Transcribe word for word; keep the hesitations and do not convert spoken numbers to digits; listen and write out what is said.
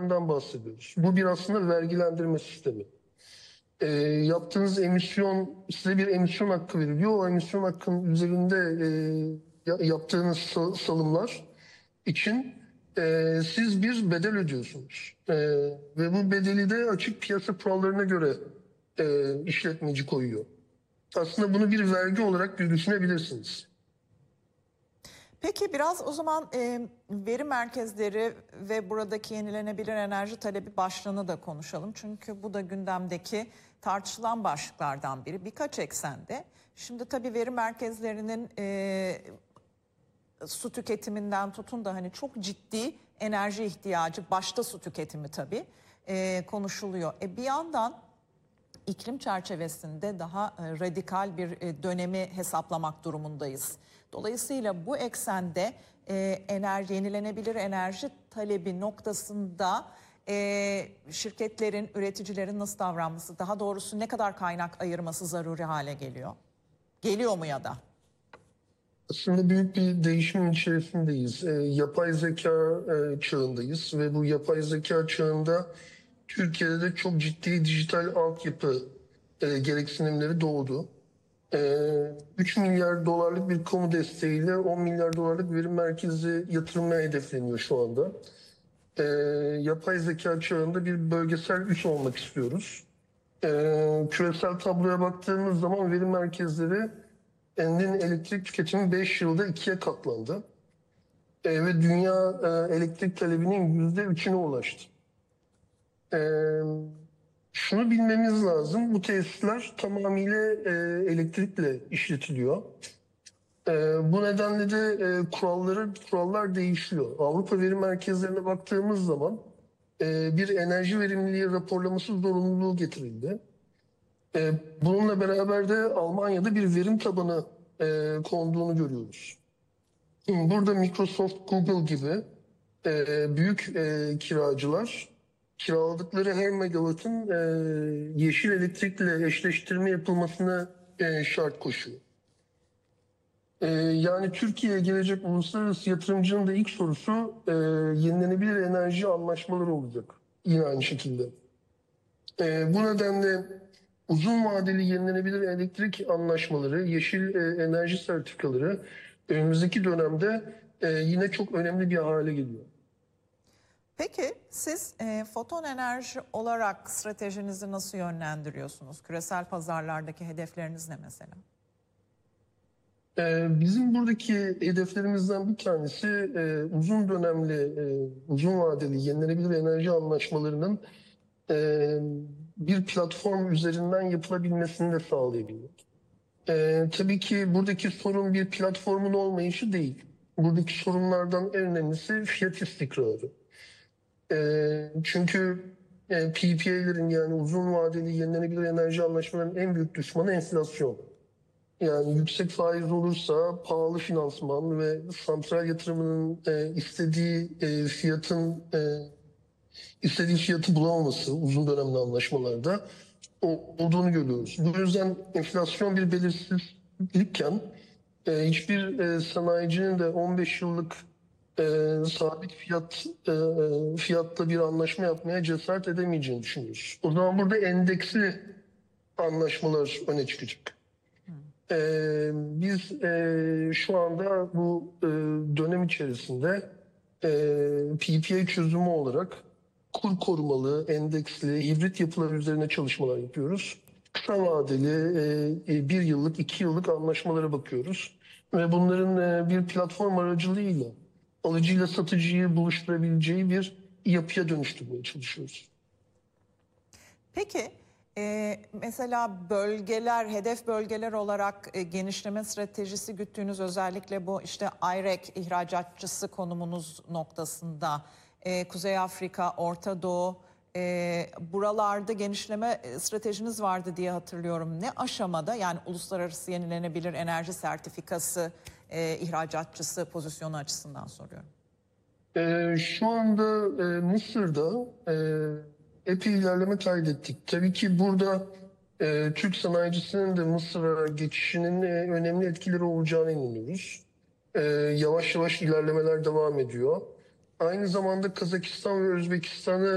sisteminden bahsediyoruz. Bu bir aslında vergilendirme sistemi. E, yaptığınız emisyon, size bir emisyon hakkı veriliyor. O emisyon hakkının üzerinde e, yaptığınız salımlar için e, siz bir bedel ödüyorsunuz. E, ve bu bedeli de açık piyasa kurallarına göre e, işletmeci koyuyor. Aslında bunu bir vergi olarak bir düşünebilirsiniz. Peki biraz o zaman e, veri merkezleri ve buradaki yenilenebilir enerji talebi başlığını da konuşalım. Çünkü bu da gündemdeki tartışılan başlıklardan biri birkaç eksende. Şimdi tabii veri merkezlerinin e, su tüketiminden tutun da hani çok ciddi enerji ihtiyacı, başta su tüketimi tabii e, konuşuluyor. E, bir yandan iklim çerçevesinde daha e, radikal bir e, dönemi hesaplamak durumundayız. Dolayısıyla bu eksende e, enerji, yenilenebilir enerji talebi noktasında e, şirketlerin, üreticilerin nasıl davranması, daha doğrusu ne kadar kaynak ayırması zaruri hale geliyor? Geliyor mu ya da? Aslında büyük bir değişimin içerisindeyiz. E, yapay zeka e, çağındayız ve bu yapay zeka çağında Türkiye'de de çok ciddi dijital altyapı e, gereksinimleri doğdu. E, üç milyar dolarlık bir kamu desteğiyle on milyar dolarlık veri merkezi yatırımı hedefleniyor şu anda. E, yapay zeka çağında bir bölgesel üs olmak istiyoruz. E, küresel tabloya baktığımız zaman veri merkezleri endin elektrik tüketimi beş yılda ikiye katlandı. E, ve dünya e, elektrik talebinin yüzde üçüne ulaştı. E, şunu bilmemiz lazım, bu tesisler tamamıyla e, elektrikle işletiliyor. E, bu nedenle de e, kuralları, kurallar değişiyor. Avrupa veri merkezlerine baktığımız zaman e, bir enerji verimliliği raporlaması zorunluluğu getirildi. E, bununla beraber de Almanya'da bir verim tabanı e, konduğunu görüyoruz. Şimdi burada Microsoft, Google gibi e, büyük e, kiracılar kiraladıkları her megawattın e, yeşil elektrikle eşleştirme yapılmasına e, şart koşuyor. E, yani Türkiye'ye gelecek uluslararası yatırımcının da ilk sorusu e, yenilenebilir enerji anlaşmaları olacak. Yine aynı şekilde. E, bu nedenle uzun vadeli yenilenebilir elektrik anlaşmaları, yeşil e, enerji sertifikaları önümüzdeki dönemde e, yine çok önemli bir hale geliyor. Peki siz e, foton enerji olarak stratejinizi nasıl yönlendiriyorsunuz? Küresel pazarlardaki hedefleriniz ne mesela? E, bizim buradaki hedeflerimizden bir tanesi e, uzun dönemli, e, uzun vadeli yenilenebilir enerji anlaşmalarının e, bir platform üzerinden yapılabilmesini de sağlayabilmek. E, tabii ki buradaki sorun bir platformun olmayışı değil. Buradaki sorunlardan en önemlisi fiyat istikrarı. E, çünkü e, P P A'lerin yani uzun vadeli yenilenebilir enerji anlaşmalarının en büyük düşmanı enflasyon. Yani yüksek faiz olursa pahalı finansman ve santral yatırımının e, istediği e, fiyatın e, istediği fiyatı bulamaması uzun dönemli anlaşmalarda olduğunu görüyoruz. Bu yüzden enflasyon bir belirsizlikken e, hiçbir e, sanayicinin de on beş yıllık e, sabit fiyat e, fiyatla bir anlaşma yapmaya cesaret edemeyeceğini düşünüyoruz. O zaman burada endeksli anlaşmalar öne çıkacak. E, biz e, şu anda bu e, dönem içerisinde e, P P A çözümü olarak kur korumalı, endeksli, hibrit yapılar üzerine çalışmalar yapıyoruz. Kısa vadeli, e, bir yıllık, iki yıllık anlaşmalara bakıyoruz. Ve bunların e, bir platform aracılığıyla alıcıyla satıcıyı buluşturabileceği bir yapıya dönüştürmeye çalışıyoruz. Peki e, mesela bölgeler, hedef bölgeler olarak e, genişleme stratejisi güttüğünüz özellikle bu işte I R E C ihracatçısı konumunuz noktasında e, Kuzey Afrika, Orta Doğu e, buralarda genişleme stratejiniz vardı diye hatırlıyorum. Ne aşamada yani uluslararası yenilenebilir enerji sertifikası e, ihracatçısı pozisyonu açısından soruyorum. E, şu anda e, Mısır'da e, epey ilerleme kaydettik. Tabii ki burada e, Türk sanayicisinin de Mısır'a geçişinin e, önemli etkileri olacağına inanıyoruz. E, yavaş yavaş ilerlemeler devam ediyor. Aynı zamanda Kazakistan ve Özbekistan'ı